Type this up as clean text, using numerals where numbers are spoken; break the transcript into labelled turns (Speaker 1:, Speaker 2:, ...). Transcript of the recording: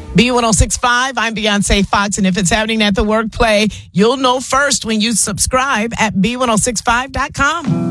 Speaker 1: B1065, I'm Beyonce Fox, and if it's happening at the workplace, you'll know first when you subscribe at B1065.com.